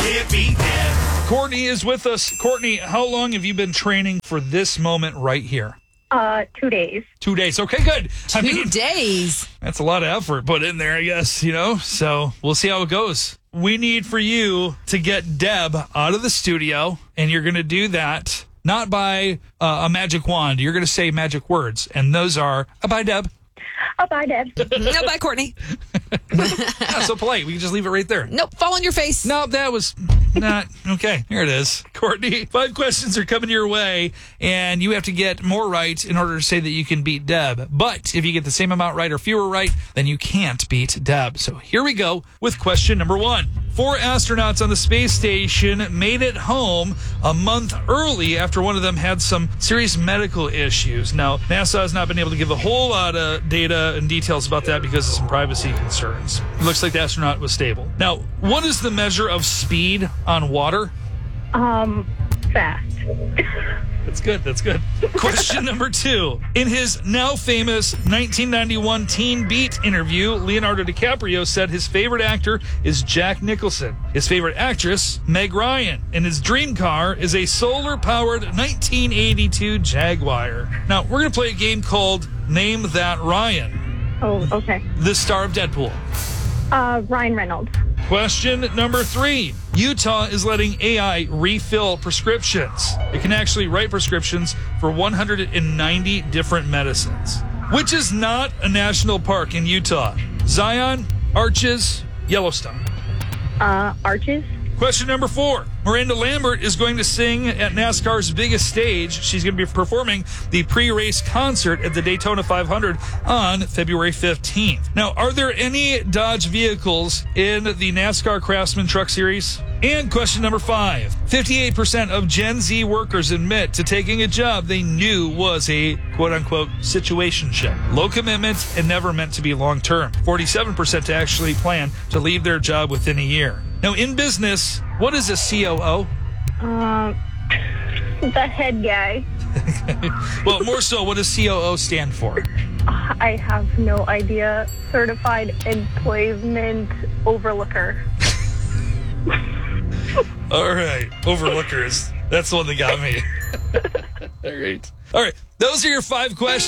can't beat Deb. Courtney is with us. Courtney, how long have you been training for this moment right here? 2 days. 2 days. Okay, good. 2 days. That's a lot of effort put in there, I guess, So we'll see how it goes. We need for you to get Deb out of the studio, and you're going to do that not by a magic wand. You're going to say magic words, and those are, bye, Deb. Oh, bye, Deb. No, bye, Courtney. Not so polite. We can just leave it right there. Nope, fall on your face. No, that was not. Okay, here it is. Courtney, 5 questions are coming your way, and you have to get more right in order to say that you can beat Deb. But if you get the same amount right or fewer right, then you can't beat Deb. So here we go with question number 1. 4 astronauts on the space station made it home a month early after one of them had some serious medical issues. Now, NASA has not been able to give a whole lot of data and details about that because of some privacy concerns. It looks like the astronaut was stable. Now, what is the measure of speed on water? Fast. That's good. That's good. Question number 2. In his now famous 1991 Teen Beat interview, Leonardo DiCaprio said his favorite actor is Jack Nicholson. His favorite actress, Meg Ryan. And his dream car is a solar-powered 1982 Jaguar. Now, we're going to play a game called Name That Ryan. Oh, okay. The star of Deadpool. Ryan Reynolds. Question number 3. Utah is letting AI refill prescriptions. It can actually write prescriptions for 190 different medicines. Which is not a national park in Utah? Zion, Arches, Yellowstone. Arches. Question number 4. Miranda Lambert is going to sing at NASCAR's biggest stage. She's going to be performing the pre-race concert at the Daytona 500 on February 15th. Now, are there any Dodge vehicles in the NASCAR Craftsman Truck Series? And question number 5. 58% of Gen Z workers admit to taking a job they knew was a quote-unquote situationship. Low commitment and never meant to be long-term. 47% to actually plan to leave their job within a year. Now, in business, what is a COO? The head guy. Well, more so, what does COO stand for? I have no idea. Certified Employment Overlooker. All right, overlookers. That's the one that got me. All right. Those are your 5 questions.